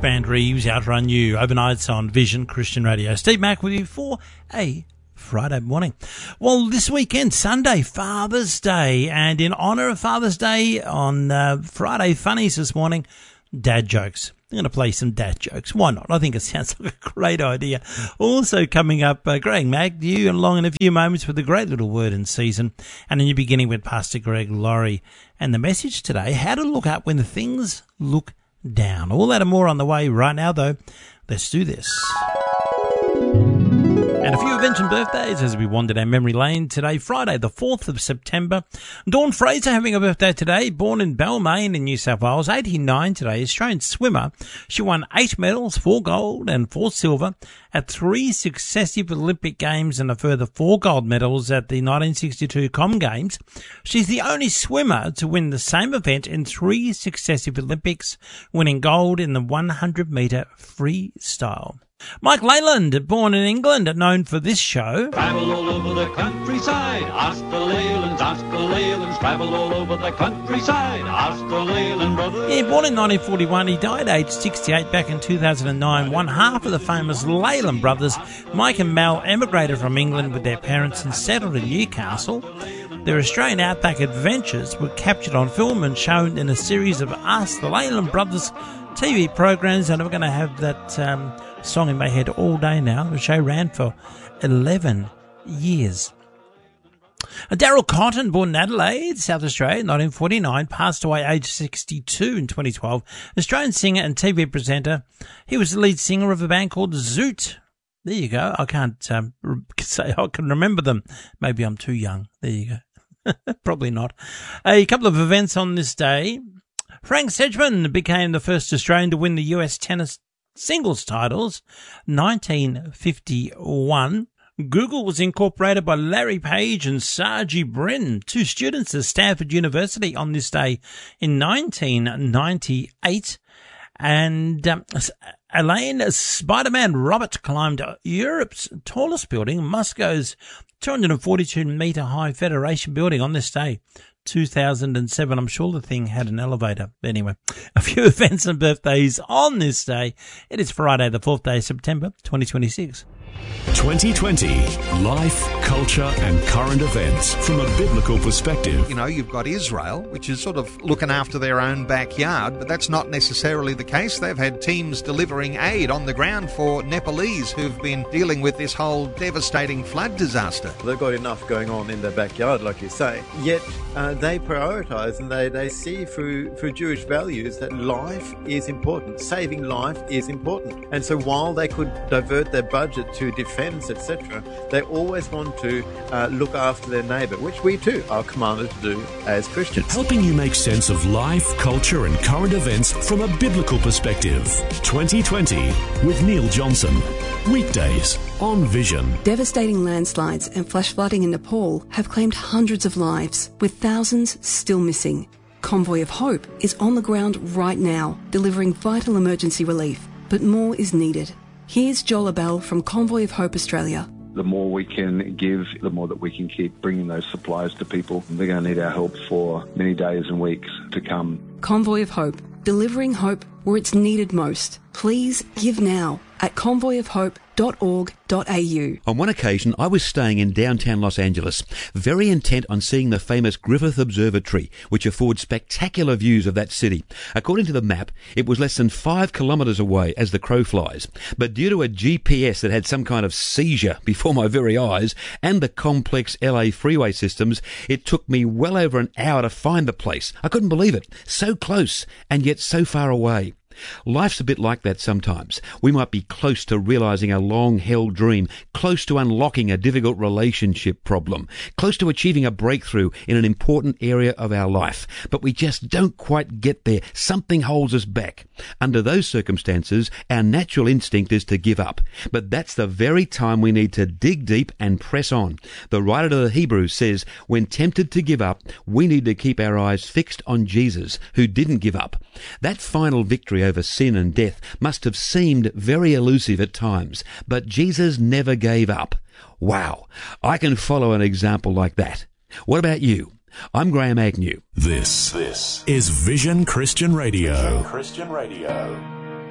Band Reeves, Outrun You, overnights on Vision Christian Radio. Steve Mack with you for a Friday morning. Well, this weekend, Sunday, Father's Day, and in honour of Father's Day on Friday Funnies this morning, dad jokes. I'm going to play some dad jokes. Why not? I think it sounds like a great idea. Also coming up, Greg Mag, you along in a few moments with a great little word in season, and then you're beginning with Pastor Greg Laurie. And the message today, how to look up when things look down. All that and more on the way right now, though. Let's do this. And a few events and birthdays as we wander down memory lane today, Friday, the 4th of September. Dawn Fraser having a birthday today, born in Balmain in New South Wales, 89 today, Australian swimmer. She won 8 medals, 4 gold and 4 silver at 3 successive Olympic Games and a further 4 gold medals at the 1962 Com Games. She's the only swimmer to win the same event in 3 successive Olympics, winning gold in the 100-metre freestyle. Mike Leyland, born in England, known for this show. Travel all over the countryside, ask the Leylands, travel all over the countryside, ask the Leyland brothers. Yeah, born in 1941, he died aged 68 back in 2009. One half of the famous Leyland brothers, Mike and Mal, emigrated from England with their parents and settled in Newcastle. Their Australian outback adventures were captured on film and shown in a series of Ask the Leyland Brothers TV programs, and we're going to have that song in my head all day now. The show ran for 11 years. Daryl Cotton, born in Adelaide, South Australia, 1949, passed away aged 62 in 2012. Australian singer and TV presenter. He was the lead singer of a band called Zoot. There you go. I can't say I can remember them. Maybe I'm too young. There you go. Probably not. A couple of events on this day. Frank Sedgman became the first Australian to win the US tennis singles titles, 1951. Google was incorporated by Larry Page and Sergey Brin, 2 students at Stanford University on this day in 1998. And Elaine Spider-Man Robert climbed Europe's tallest building, Moscow's 242-metre high Federation building on this day, 2007. I'm sure the thing had an elevator. Anyway, a few events and birthdays on this day. It is Friday, the 4th day of September, 2026. 2020 Life, Culture and Current Events from a biblical perspective. You know, you've got Israel, which is sort of looking after their own backyard, but that's not necessarily the case. They've had teams delivering aid on the ground for Nepalese who've been dealing with this whole devastating flood disaster. They've got enough going on in their backyard, like you say, yet they prioritise and they see through Jewish values that life is important. Saving life is important. And so while they could divert their budget to defence, etc., they always want to look after their neighbour, which we too are commanded to do as Christians. Helping you make sense of life, culture and current events from a biblical perspective. 2020 with Neil Johnson. Weekdays on Vision. Devastating landslides and flash flooding in Nepal have claimed hundreds of lives, with thousands still missing. Convoy of Hope is on the ground right now, delivering vital emergency relief, but more is needed. Here's Joel Abell from Convoy of Hope Australia. The more we can give, the more that we can keep bringing those supplies to people. They're going to need our help for many days and weeks to come. Convoy of Hope, delivering hope where it's needed most. Please give now at convoyofhope.org.au. On one occasion, I was staying in downtown Los Angeles, very intent on seeing the famous Griffith Observatory, which affords spectacular views of that city. According to the map, it was less than 5 kilometres away as the crow flies. But due to a GPS that had some kind of seizure before my very eyes and the complex LA freeway systems, it took me well over an hour to find the place. I couldn't believe it. So close and yet so far away. Life's a bit like that sometimes. We might be close to realising a long-held dream, close to unlocking a difficult relationship problem, close to achieving a breakthrough in an important area of our life, but we just don't quite get there. Something holds us back. Under those circumstances, our natural instinct is to give up. But that's the very time we need to dig deep and press on. The writer to the Hebrews says, when tempted to give up, we need to keep our eyes fixed on Jesus, who didn't give up. That final victory over sin and death must have seemed very elusive at times, but Jesus never gave up. Wow, I can follow an example like that. What about you? I'm Graham Agnew. This is Vision Christian Radio. Vision Christian Radio.